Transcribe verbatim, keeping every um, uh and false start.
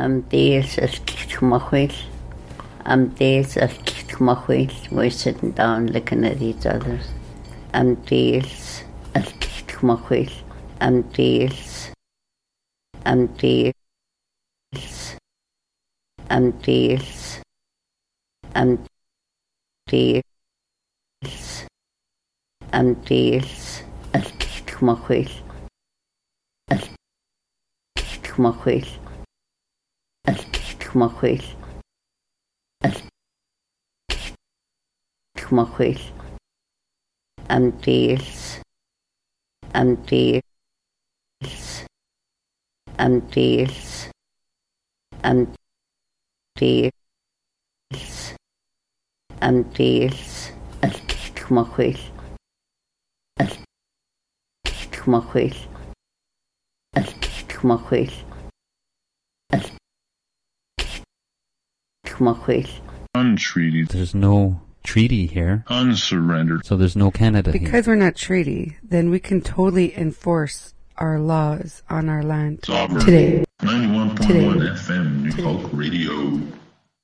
Am days as Kitchmachwil. Am days as Kitchmachwil. We're sitting down looking at each other. Am days as Kitchmachwil. Am days. Am days. Am days. Am days. Am days as Kitchmachwil. As Kitchmachwil. As Kitchmachwil. As Kitchmachwil. Am days. Am days. Am days. Am days. Am days as Kitchmachwil. As Kitchmachwil. As Kitchmachwil. As Kitchmachwil. Untreaty. There's no treaty here. Unsurrendered. So there's no Canada here. Because we're not treaty, then we can totally enforce our laws on our land Sovereign. today. ninety-one point one Today. F M, New Folk Radio.